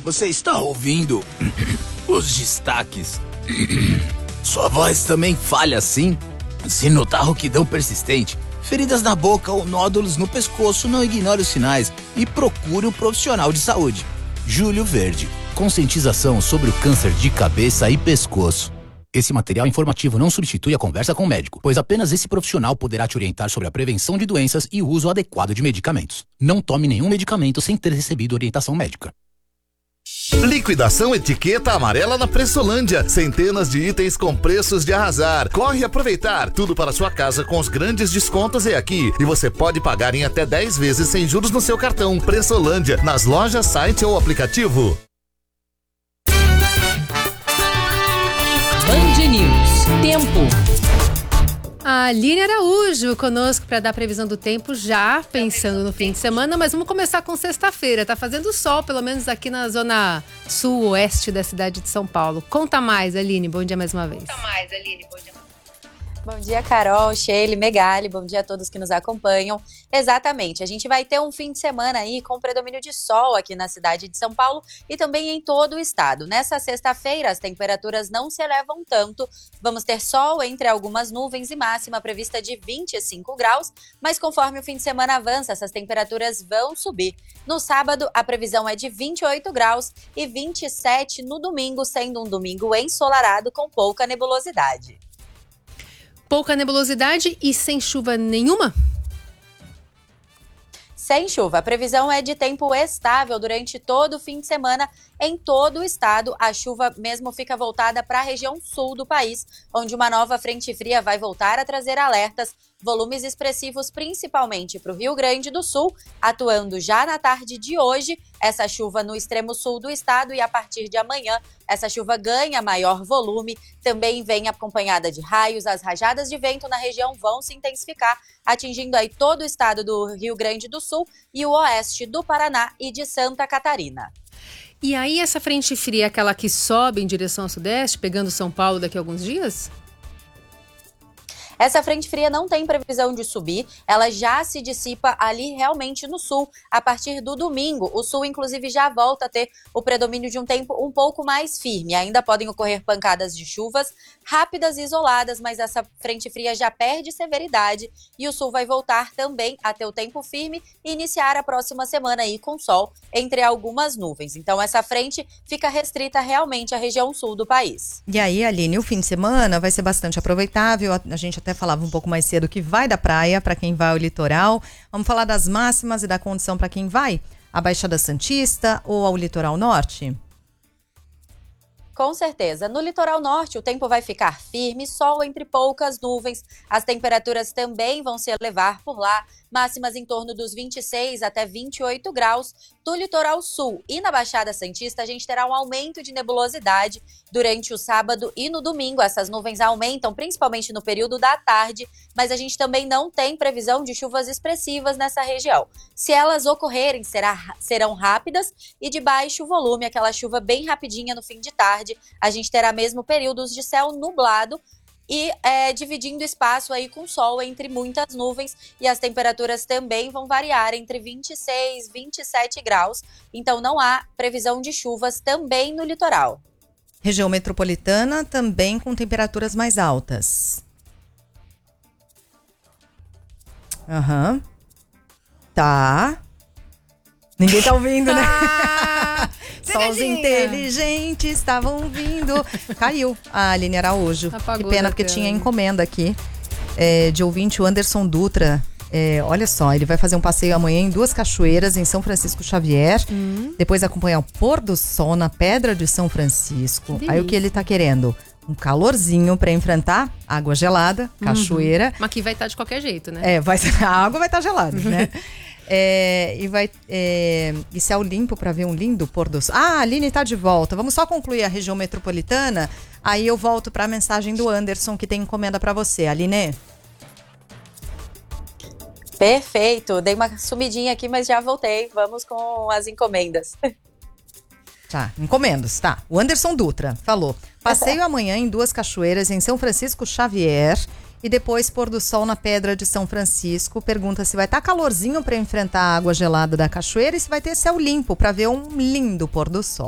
Você está ouvindo os destaques? Sua voz também falha assim? Se notar rouquidão persistente, feridas na boca ou nódulos no pescoço, não ignore os sinais e procure um profissional de saúde. Júlio Verde, conscientização sobre o câncer de cabeça e pescoço. Esse material informativo não substitui a conversa com o médico, pois apenas esse profissional poderá te orientar sobre a prevenção de doenças e o uso adequado de medicamentos. Não tome nenhum medicamento sem ter recebido orientação médica. Liquidação Etiqueta Amarela na Pressolândia. Centenas de itens com preços de arrasar. Corre aproveitar. Tudo para sua casa com os grandes descontos é aqui. E você pode pagar em até 10 vezes sem juros no seu cartão. Pressolândia, nas lojas, site ou aplicativo. Band News. Tempo. A Aline Araújo conosco para dar a previsão do tempo, já pensando no fim de semana, mas vamos começar com sexta-feira. Tá fazendo sol, pelo menos aqui na zona sul-oeste da cidade de São Paulo. Conta mais, Aline. Bom dia mais uma vez. Bom dia, Carol, Sheila, Megali, bom dia a todos que nos acompanham. Exatamente, a gente vai ter um fim de semana aí com predomínio de sol aqui na cidade de São Paulo e também em todo o estado. Nessa sexta-feira, as temperaturas não se elevam tanto, vamos ter sol entre algumas nuvens e máxima prevista de 25 graus, mas conforme o fim de semana avança, essas temperaturas vão subir. No sábado, a previsão é de 28 graus e 27 no domingo, sendo um domingo ensolarado com pouca nebulosidade. Pouca nebulosidade e sem chuva nenhuma? Sem chuva. A previsão é de tempo estável durante todo o fim de semana em todo o estado. A chuva mesmo fica voltada para a região sul do país, onde uma nova frente fria vai voltar a trazer alertas, volumes expressivos principalmente para o Rio Grande do Sul, atuando já na tarde de hoje, essa chuva no extremo sul do estado, e a partir de amanhã essa chuva ganha maior volume, também vem acompanhada de raios. As rajadas de vento na região vão se intensificar, atingindo aí todo o estado do Rio Grande do Sul e o oeste do Paraná e de Santa Catarina. E aí essa frente fria é aquela que sobe em direção ao sudeste, pegando São Paulo daqui a alguns dias? Essa frente fria não tem previsão de subir, ela já se dissipa ali realmente no sul, a partir do domingo. O sul, inclusive, já volta a ter o predomínio de um tempo um pouco mais firme. Ainda podem ocorrer pancadas de chuvas rápidas e isoladas, mas essa frente fria já perde severidade e o sul vai voltar também a ter o tempo firme e iniciar a próxima semana aí com sol entre algumas nuvens. Então essa frente fica restrita realmente à região sul do país. E aí, Aline, o fim de semana vai ser bastante aproveitável. A gente até falava um pouco mais cedo que vai da praia para quem vai ao litoral. Vamos falar das máximas e da condição para quem vai à Baixada Santista ou ao litoral norte? Com certeza. No litoral norte, o tempo vai ficar firme, sol entre poucas nuvens. As temperaturas também vão se elevar por lá, máximas em torno dos 26 até 28 graus. No litoral sul e na Baixada Santista, a gente terá um aumento de nebulosidade durante o sábado e no domingo. Essas nuvens aumentam, principalmente no período da tarde, mas a gente também não tem previsão de chuvas expressivas nessa região. Se elas ocorrerem, serão rápidas e de baixo volume, aquela chuva bem rapidinha no fim de tarde. A gente terá mesmo períodos de céu nublado e dividindo espaço aí com sol entre muitas nuvens, e as temperaturas também vão variar entre 26 e 27 graus, então não há previsão de chuvas também no litoral. Região metropolitana também com temperaturas mais altas. Tá. Ninguém tá ouvindo, né? Só os inteligentes estavam ouvindo. Caiu a Aline Araújo. Apagou que pena, porque tinha encomenda aqui de ouvinte, o Anderson Dutra. Olha só, ele vai fazer um passeio amanhã em Duas Cachoeiras, em São Francisco Xavier. Depois acompanhar o pôr do sol na Pedra de São Francisco. Delícia. Aí o que ele tá querendo? Um calorzinho para enfrentar água gelada, cachoeira. Mas que vai estar de qualquer jeito, né? A água vai estar gelada, né? E céu limpo para ver um lindo pôr do sol. A Aline tá de volta. Vamos só concluir a região metropolitana. Aí eu volto para a mensagem do Anderson, que tem encomenda para você, Aline. Perfeito. Dei uma sumidinha aqui, mas já voltei. Vamos com as encomendas. Tá, encomendas, tá. O Anderson Dutra falou: passeio amanhã em Duas Cachoeiras, em São Francisco Xavier. E depois pôr do sol na Pedra de São Francisco. Pergunta se vai estar calorzinho para enfrentar a água gelada da cachoeira e se vai ter céu limpo para ver um lindo pôr do sol.